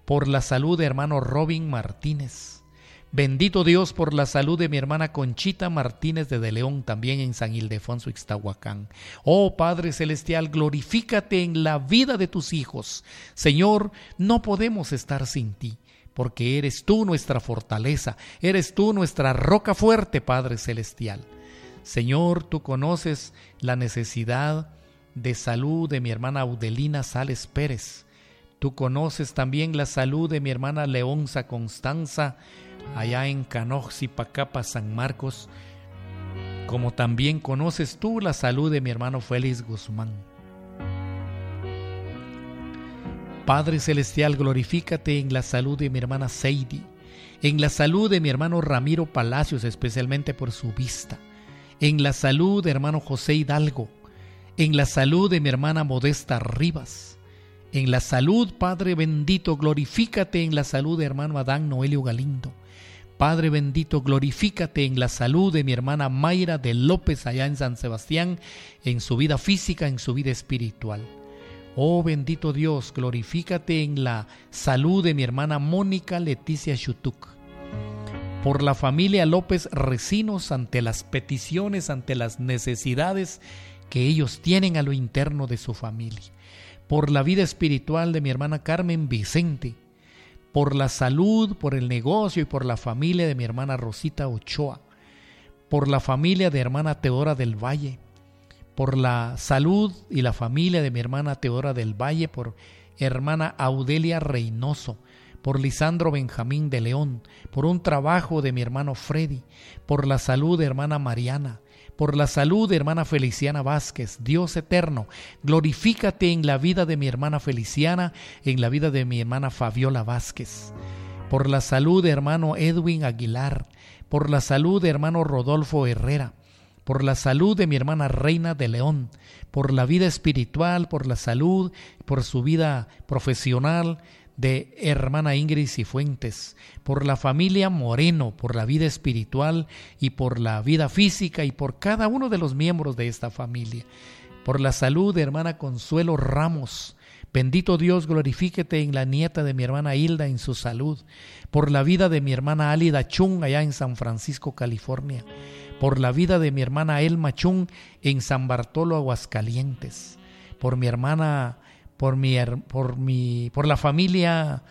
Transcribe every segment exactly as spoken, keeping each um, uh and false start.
por la salud de hermano Robin Martínez. Bendito Dios por la salud de mi hermana Conchita Martínez de De León, también en San Ildefonso, Ixtahuacán. Oh Padre Celestial, glorifícate en la vida de tus hijos. Señor, no podemos estar sin ti, porque eres tú nuestra fortaleza, eres tú nuestra roca fuerte, Padre Celestial. Señor, tú conoces la necesidad de salud de mi hermana Audelina Sales Pérez. Tú conoces también la salud de mi hermana Leonza Constanza, allá en Canox y Pacapa, San Marcos, como también conoces tú la salud de mi hermano Félix Guzmán. Padre Celestial, glorifícate en la salud de mi hermana Seidi, en la salud de mi hermano Ramiro Palacios, especialmente por su vista, en la salud de hermano José Hidalgo, en la salud de mi hermana Modesta Rivas, en la salud, Padre bendito, glorifícate en la salud de hermano Adán Noelio Galindo. Padre bendito, glorifícate en la salud de mi hermana Mayra de López allá en San Sebastián, en su vida física, en su vida espiritual. Oh bendito Dios, glorifícate en la salud de mi hermana Mónica Leticia Chutuc. Por la familia López Recinos, ante las peticiones, ante las necesidades que ellos tienen a lo interno de su familia. Por la vida espiritual de mi hermana Carmen Vicente. Por la salud, por el negocio y por la familia de mi hermana Rosita Ochoa, por la familia de hermana Teodora del Valle, por la salud y la familia de mi hermana Teodora del Valle, por hermana Audelia Reynoso, por Lisandro Benjamín de León, por un trabajo de mi hermano Freddy, por la salud de hermana Mariana, por la salud de hermana Feliciana Vázquez. Dios eterno, glorifícate en la vida de mi hermana Feliciana, en la vida de mi hermana Fabiola Vázquez, por la salud de hermano Edwin Aguilar, por la salud de hermano Rodolfo Herrera, por la salud de mi hermana Reina de León, por la vida espiritual, por la salud, por su vida profesional de hermana Ingrid Cifuentes, por la familia Moreno, por la vida espiritual y por la vida física y por cada uno de los miembros de esta familia, por la salud de hermana Consuelo Ramos. Bendito Dios, glorifíquete en la nieta de mi hermana Hilda en su salud, por la vida de mi hermana Alida Chung allá en San Francisco, California, por la vida de mi hermana Elma Chung en San Bartolo, Aguascalientes, por mi hermana Por mi, por mi, por la familia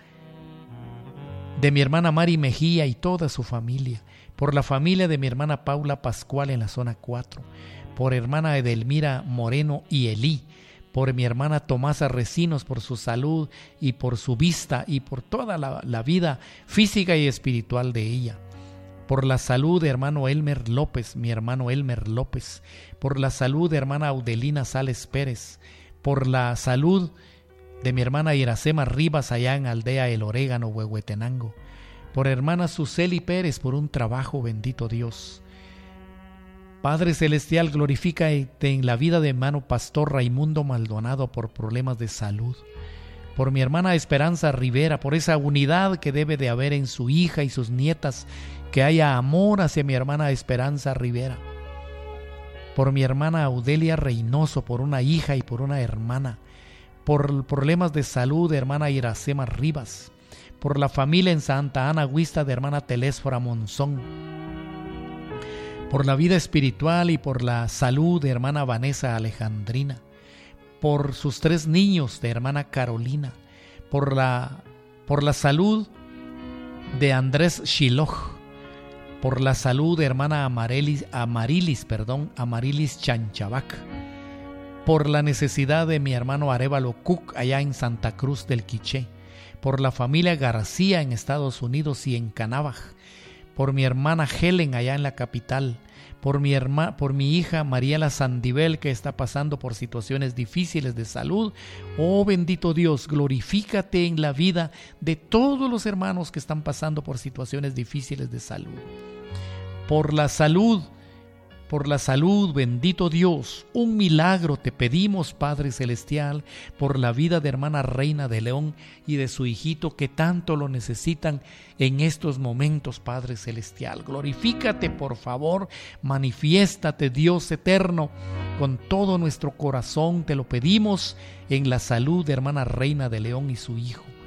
de mi hermana Mari Mejía y toda su familia, por la familia de mi hermana Paula Pascual en la zona cuatro, por hermana Edelmira Moreno y Elí, por mi hermana Tomasa Recinos, por su salud y por su vista y por toda la, la vida física y espiritual de ella, por la salud de hermano Elmer López, mi hermano Elmer López, por la salud de hermana Audelina Sales Pérez, por la salud de mi hermana Iracema Rivas allá en Aldea El Orégano, Huehuetenango, por hermana Suseli Pérez por un trabajo, bendito Dios. Padre Celestial, glorifícate en la vida de hermano Pastor Raimundo Maldonado por problemas de salud, por mi hermana Esperanza Rivera, por esa unidad que debe de haber en su hija y sus nietas, que haya amor hacia mi hermana Esperanza Rivera, por mi hermana Audelia Reynoso, por una hija y por una hermana, por problemas de salud de hermana Iracema Rivas, por la familia en Santa Ana Huista de hermana Telésfora Monzón, por la vida espiritual y por la salud de hermana Vanessa Alejandrina, por sus tres niños de hermana Carolina, por la, por la salud de Andrés Shiloh, por la salud de hermana Amarilis, Amarilis, perdón, Amarilis Chanchabac, por la necesidad de mi hermano Arévalo Cook allá en Santa Cruz del Quiché, por la familia García en Estados Unidos y en Canabaj, por mi hermana Helen allá en la capital, por mi, herma, por mi hija Mariela Sandivel que está pasando por situaciones difíciles de salud. Oh bendito Dios, glorifícate en la vida de todos los hermanos que están pasando por situaciones difíciles de salud. Por la salud, por la salud, bendito Dios, un milagro te pedimos, Padre Celestial, por la vida de hermana Reina de León y de su hijito que tanto lo necesitan en estos momentos, Padre Celestial. Glorifícate, por favor, manifiéstate, Dios eterno, con todo nuestro corazón te lo pedimos en la salud de hermana Reina de León y su hijo.